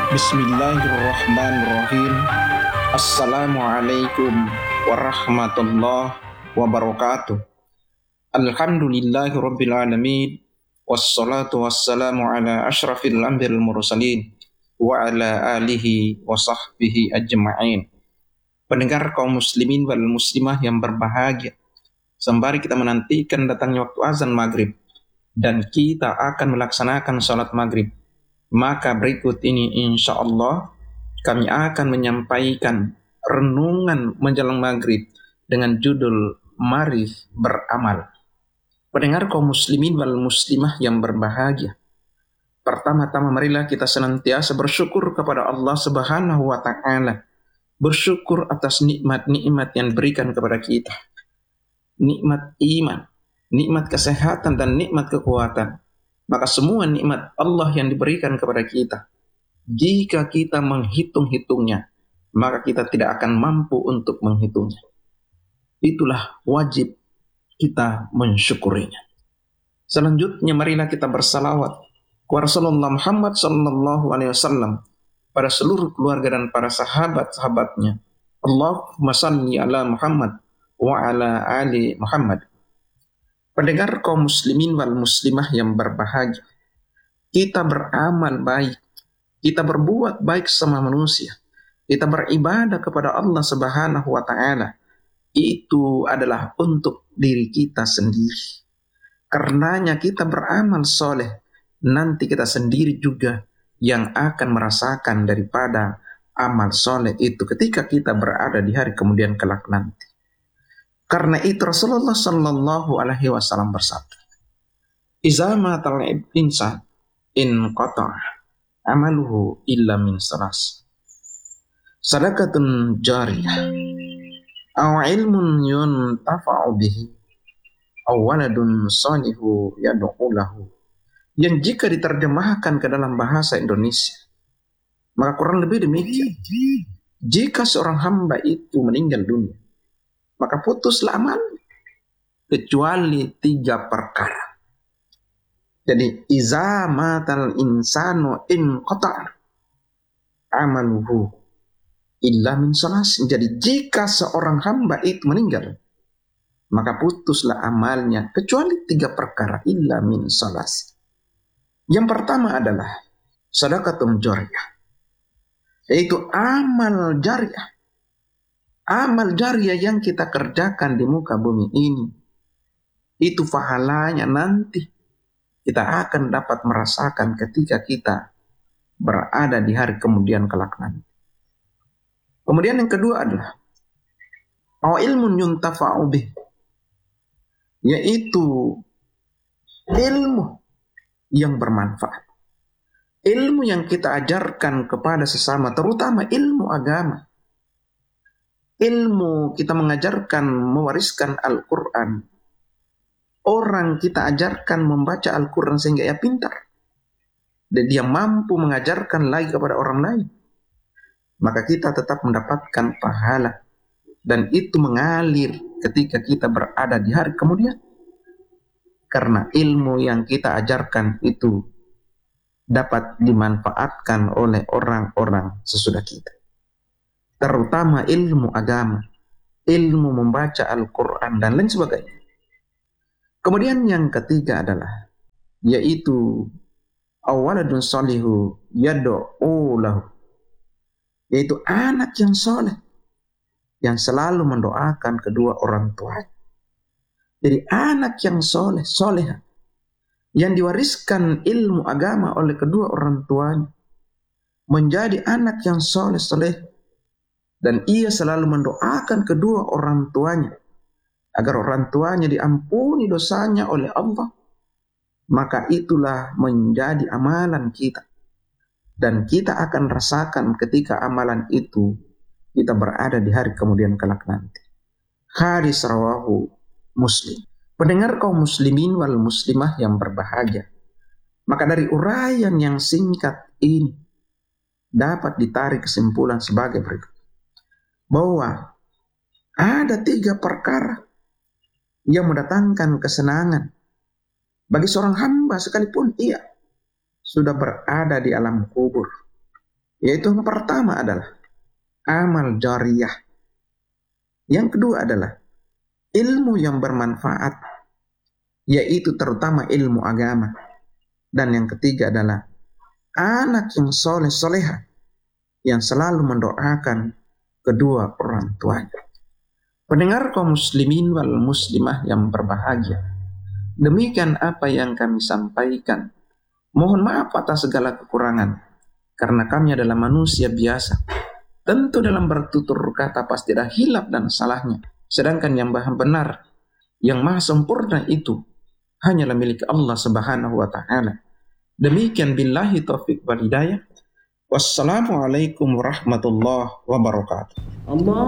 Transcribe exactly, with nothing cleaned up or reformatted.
Bismillahirrahmanirrahim. Assalamualaikum warahmatullahi wabarakatuh. Alhamdulillahi rabbil alamin. Wassalatu wassalamu ala ashrafil anbiya'il mursalin wa ala alihi wa sahbihi ajma'in. Pendengar kaum muslimin wal muslimah yang berbahagia, sembari kita menantikan datangnya waktu azan maghrib dan kita akan melaksanakan salat maghrib, maka berikut ini insya Allah kami akan menyampaikan renungan menjelang maghrib dengan judul Mari Beramal. Pendengar kaum muslimin wal muslimah yang berbahagia, pertama-tama marilah kita senantiasa bersyukur kepada Allah Subhanahu wa Ta'ala. Bersyukur atas nikmat-nikmat yang diberikan kepada kita. Nikmat iman, nikmat kesehatan, dan nikmat kekuatan. Maka semua nikmat Allah yang diberikan kepada kita, jika kita menghitung-hitungnya, maka kita tidak akan mampu untuk menghitungnya. Itulah wajib kita mensyukurinya. Selanjutnya marilah kita bersalawat kepada Rasulullah Muhammad sallallahu alaihi wasallam, pada seluruh keluarga dan para sahabat-sahabatnya. Allahumma salli ala Muhammad wa ala ali Muhammad. Pendengar kaum muslimin wal muslimah yang berbahagia, kita beramal baik, kita berbuat baik sama manusia, kita beribadah kepada Allah Subhanahu wa Ta'ala, itu adalah untuk diri kita sendiri. Karenanya kita beramal soleh, nanti kita sendiri juga yang akan merasakan daripada amal soleh itu ketika kita berada di hari kemudian kelak nanti. Karena itu Rasulullah sallallahu alaihi wasallam bersabda, "Iza matal insan in qata'a amaluhu illa min salas. Sadaqatun jariyah, aw ilmun yuntafa'u bihi, aw waladun salihu yad'u lahu." Yang jika diterjemahkan ke dalam bahasa Indonesia, maka kurang lebih demikian. Jika seorang hamba itu meninggal dunia, maka putuslah amal, kecuali tiga perkara. Jadi iza matal insanu in qata'a amaluhu illa min salas. Jadi jika seorang hamba itu meninggal, maka putuslah amalnya kecuali tiga perkara, illa min salas. Yang pertama adalah sadaqatun jariyah, yaitu amal jariyah. Amal jariah yang kita kerjakan di muka bumi ini, itu pahalanya nanti kita akan dapat merasakan ketika kita berada di hari kemudian kelak nanti. Kemudian yang kedua adalah aw ilmun yuntafa'u bih, yaitu ilmu yang bermanfaat. Ilmu yang kita ajarkan kepada sesama, terutama ilmu agama. Ilmu kita mengajarkan, mewariskan Al-Quran. Orang kita ajarkan membaca Al-Quran sehingga ia pintar, dan dia mampu mengajarkan lagi kepada orang lain. Maka kita tetap mendapatkan pahala, dan itu mengalir ketika kita berada di hari kemudian. Karena ilmu yang kita ajarkan itu dapat dimanfaatkan oleh orang-orang sesudah kita. Terutama ilmu agama, ilmu membaca Al-Quran, dan lain sebagainya. Kemudian yang ketiga adalah, yaitu awaladun salihu yad'u lahu, yaitu anak yang soleh, yang selalu mendoakan kedua orang tua. Jadi anak yang soleh, soleha, yang diwariskan ilmu agama oleh kedua orang tuanya, menjadi anak yang soleh, soleh, dan ia selalu mendoakan kedua orang tuanya agar orang tuanya diampuni dosanya oleh Allah. Maka itulah menjadi amalan kita, dan kita akan rasakan ketika amalan itu kita berada di hari kemudian kelak nanti. Hadis rawahu Muslim. Pendengar kaum muslimin wal muslimah yang berbahagia, maka dari uraian yang singkat ini dapat ditarik kesimpulan sebagai berikut, bahwa ada tiga perkara yang mendatangkan kesenangan bagi seorang hamba sekalipun ia sudah berada di alam kubur. Yaitu yang pertama adalah amal jariyah. Yang kedua adalah ilmu yang bermanfaat, yaitu terutama ilmu agama. Dan yang ketiga adalah anak yang soleh soleha, yang selalu mendoakan kedua orang tuanya. Pendengar kaum muslimin wal muslimah yang berbahagia, demikian apa yang kami sampaikan. Mohon maaf atas segala kekurangan, karena kami adalah manusia biasa. Tentu dalam bertutur kata pasti ada hilaf dan salahnya. Sedangkan yang benar, yang maha sempurna itu hanyalah milik Allah Subhanahu wa ta'ala. Demikian billahi taufiq wal hidayah. Wassalamualaikum warahmatullahi wabarakatuh. Allah